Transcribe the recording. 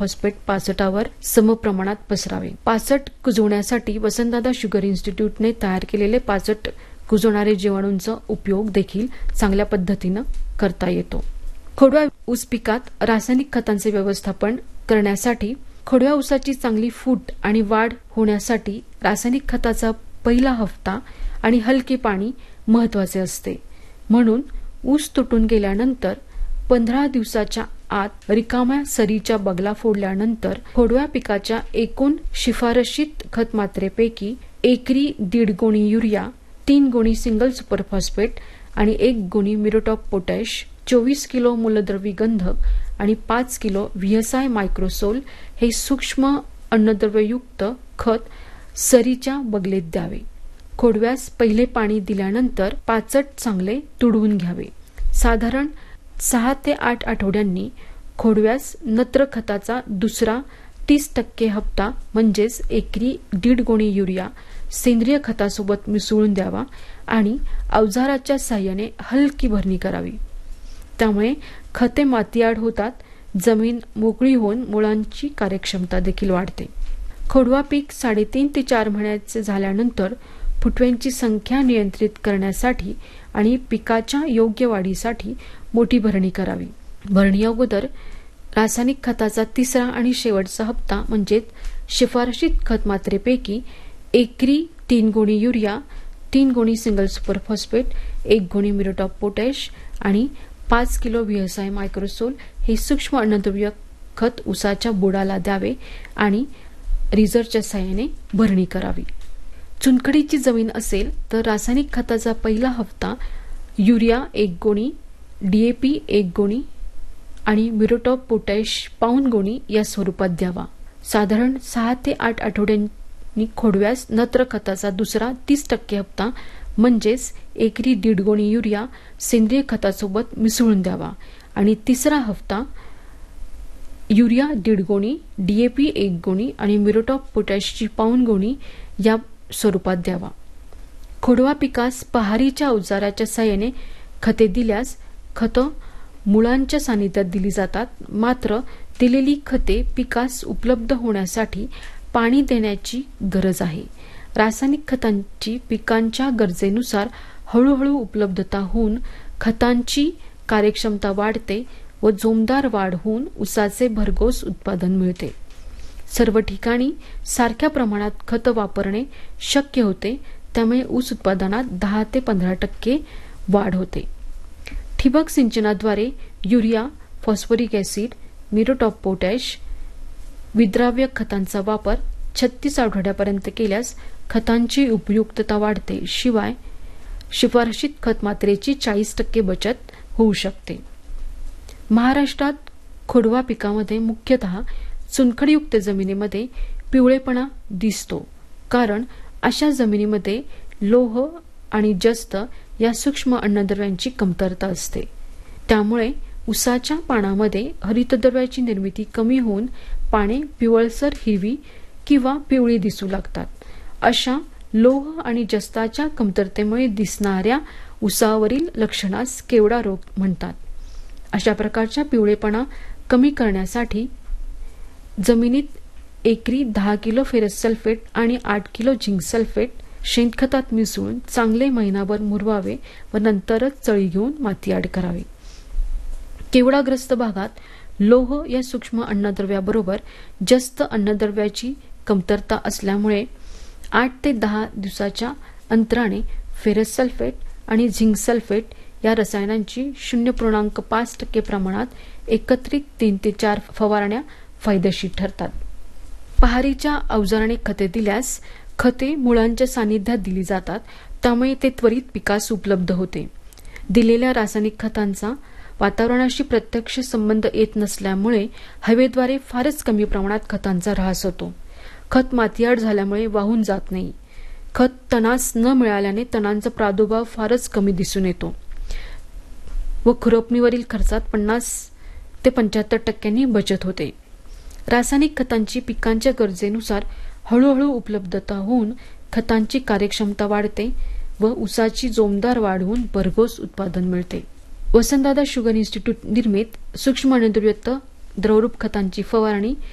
Phosphate पाचटावर समप्रमाणात पसरावे. पाचट कुजवण्यासाठी वसंतदादा शुगर इन्स्टिट्यूटने तयार केलेले पाचट कुजवणारे जीवाणूंचा उपयोग देखील चांगल्या पद्धतीनं करता येतो. खोडवा ऊस पिकात रासायनिक खतांचे व्यवस्थापन करण्यासाठी खोडव्या ऊसाची चांगली फूट आणि वाढ होण्यासाठी रासायनिक खताचा पहिला हप्ता आणि हलके पाणी महत्वाचे असते. म्हणून ऊस तुटून गेल्यानंतर 15 दिवसाच्या आत रिकाम्या सरीच्या बगला फोडल्यानंतर खोडव्या पिकाच्या एकूण शिफारशीत खत मात्रेपैकी एकरी 1.5 गोणी युरिया, 3 गोणी सिंगल सुपर फॉस्फेट आणि 1 गोणी म्युरेट ऑफ पोटॅश, 24 किलो मूलद्रव्य गंधक आणि 5 किलो VSI मायक्रोसोल हे सूक्ष्म अन्नद्रव्ययुक्त खत सरीच्या बगलेत द्यावे. खोडव्यास पहिले पाणी दिल्यानंतर पाचट चांगले तुडवून घ्यावे. साधारण 6 ते 8 आठवड्यांनी खोडव्यास नत्र खताचा दुसरा 30% हप्ता म्हणजेच एकरी 1.5 गोणी युरिया सेंद्रिय खतासोबत मिसळून द्यावा आणि अवजाराच्या साहाय्याने हलकी भरणी करावी. त्यामुळे खते मातीआड होतात, जमीन मोकळी होऊन मुळांची कार्यक्षमता देखील वाढते. खोडवा पीक 3.5 ते 4 महिन्याचे झाल्यानंतर फुटव्यांची संख्या नियंत्रित करण्यासाठी आणि पिकाच्या योग्य वाढीसाठी मोठी भरणी करावी. भरणी अगोदर रासायनिक खताचा तिसरा आणि शेवटचा हप्ता म्हणजेच शिफारशीत खत मात्रेपैकी एकरी 3 गोणी युरिया, 3 गोणी सिंगल सुपर फॉस्फेट, 1 गोणी म्युरेट ऑफ पोटॅश आणि 5 किलो VSI मायक्रोसोल हे सूक्ष्म अन्नद्रव्य खत ऊसाच्या बुडाला द्यावे आणि रिझरच्या साहाय्याने भरणी करावी. चुनखडीची जमीन असेल तर रासायनिक खताचा पहिला हप्ता युरिया 1 गोणी, DAP 1 गोणी आणि म्युरेट ऑफ पोटॅश पाऊण गोणी या स्वरूपात द्यावा. साधारण 6 ते 8 आठवड्यांनी खोडव्यास नत्र खताचा दुसरा 30% हप्ता म्हणजेच एकरी 1.5 गोणी युरिया सेंद्रिय खतासोबत मिसळून द्यावा आणि तिसरा हप्ता युरिया 1.5 गोणी, DAP 1 गोणी आणि म्युरेट ऑफ पोटॅशची पाऊण गोणी या स्वरूपात द्यावा. खोडवा पिकास पहारीच्या अवजाराच्या साहाय्याने खते दिल्यास खतं मुळांच्या सानिध्यात दिली जातात. मात्र दिलेली खते पिकास उपलब्ध होण्यासाठी पाणी देण्याची गरज आहे. रासायनिक खतांची पिकांच्या गरजेनुसार हळूहळू उपलब्धता होऊन खतांची कार्यक्षमता वाढते व जोमदार वाढ होऊन ऊसाचे भरघोस उत्पादन मिळते. सर्व ठिकाणी सारख्या प्रमाणात खत वापरणे शक्य होते, त्यामुळे ऊस उत्पादनात 10 ते 15% वाढ होते. ठिबक सिंचनाद्वारे urea, phosphoric acid, muriate of potash, विद्राव्य खतांचा वापर 36 आठवड्यापर्यंत केल्यास खतांची उपयुक्तता वाढते. शिवाय शिफारशीत खत मात्रेची 40% बचत होऊ शकते. महाराष्ट्रात खोडवा पिकामध्ये मुख्यतः चुनखडीयुक्त जमिनीमध्ये पिवळेपणा दिसतो, कारण अशा जमिनीमध्ये लोह आणि जस्त या सूक्ष्म अन्नद्रव्यांची कमतरता असते. त्यामुळे ऊसाच्या पानामध्ये हरितद्रव्याची निर्मिती कमी होऊन पाने पिवळसर हिरवी किंवा पिवळी दिसू लागतात. अशा लोह आणि जस्ताच्या कमतरतेमुळे दिसणाऱ्या ऊसावरील लक्षणास केवडा रोग म्हणतात. अशा प्रकारचा पिवळेपणा कमी करण्यासाठी जमिनीत एकरी 10 किलो फेरस सल्फेट आणि 8 किलो झिंक सल्फेट शेणखतात मिसळून चांगले महिनाभर मुरवावे व नंतरच चळी घेऊन मातीआड करावे. केवडाग्रस्त भागात लोह या सूक्ष्म अन्नद्रव्याबरोबर जास्त अन्नद्रव्याची कमतरता असल्यामुळे 8 ते 10 दिवसाच्या अंतराने फेरस सल्फेट आणि झिंक सल्फेट या रसायनांची 0.5% प्रमाणात एकत्रित 3 ते 4 फवारण्या फायदेशीर ठरतात. पहारीच्या अवजाराने खते दिल्यास खते मुळांच्या सानिध्यात दिली जातात, त्यामुळे ते त्वरित पिकास उपलब्ध होते. दिलेल्या रासायनिक खतांचा वातावरणाशी प्रत्यक्ष संबंध येत नसल्यामुळे हवेद्वारे फारच कमी प्रमाणात खतांचा ऱ्हास होतो. खत मातीआड झाल्यामुळे वाहून जात नाही. खत तणास न मिळाल्याने तणांचा प्रादुर्भाव फारच कमी दिसून येतो व खुरपणीवरील खर्चात 50 ते 75% बचत होते. रासायनिक खतांची पिकांच्या गरजेनुसार हळूहळू उपलब्धता होऊन खतांची कार्यक्षमता वाढते व ऊसाची जोमदार वाढ होऊन भरघोस उत्पादन मिळते. वसंतदादा शुगर इन्स्टिट्यूट निर्मित सूक्ष्म अन्नद्रव्ययुक्त द्रवरूप खतांची फवारणी